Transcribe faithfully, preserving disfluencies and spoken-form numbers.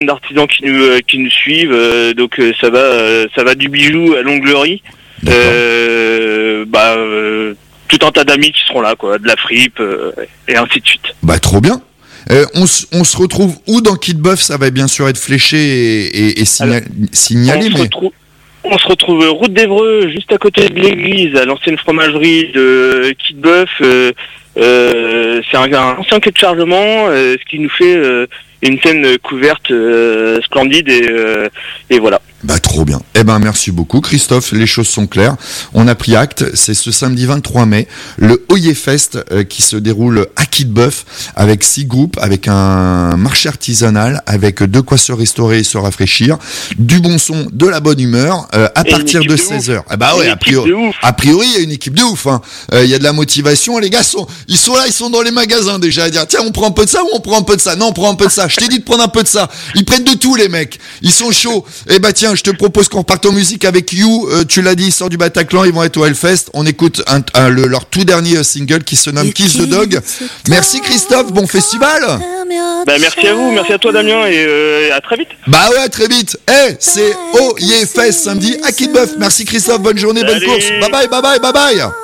d'artisans qui nous euh, qui nous suivent, euh, donc euh, ça va euh, ça va du bijou à l'onglerie. Euh, bah euh, tout un tas d'amis qui seront là, quoi, de la fripe euh, et ainsi de suite. Bah trop bien. Euh, on, s- on se retrouve où dans Kid Buff? Ça va bien sûr être fléché et, et, et signa- Alors, signalé, on se mais retrouve on se retrouve route d'Evreux, juste à côté de l'église, à l'ancienne fromagerie de Kid Buff. Euh, euh, c'est un, un ancien quai de chargement, euh, ce qui nous fait euh, une scène couverte euh, splendide et, euh, et voilà. bah trop bien. Eh ben merci beaucoup Christophe, les choses sont claires. On a pris acte, c'est ce samedi vingt-trois mai, le Oye Fest euh, qui se déroule à Kid Buff avec six groupes, avec un marché artisanal, avec de quoi se restaurer et se rafraîchir, du bon son, de la bonne humeur, euh, à Et une partir équipe de de seize ouf. heures. Ah bah Une ouais, a équipe priori, de ouf. a priori il y a une équipe de ouf. Hein. Euh, Il y a de la motivation, les gars sont, ils sont là, ils sont dans les magasins déjà à dire tiens on prend un peu de ça ou on prend un peu de ça. Non on prend un peu de ça. Je t'ai dit de prendre un peu de ça. Ils prennent de tout les mecs. Ils sont chauds. Eh bah tiens je te propose qu'on reparte en musique avec You. Euh, tu l'as dit, il sort du Bataclan, ils vont être au Hellfest. On écoute un, un- le- leur tout dernier euh, single qui se nomme Kiss the Dog. Merci Christophe, bon festival. Bah, merci à vous, merci à toi Damien et euh, à très vite. Bah ouais, très vite. Eh, c'est Oye Fest samedi à Kid Buff. Merci Christophe, bonne journée, bonne Salut. course. Bye bye, bye bye, bye bye.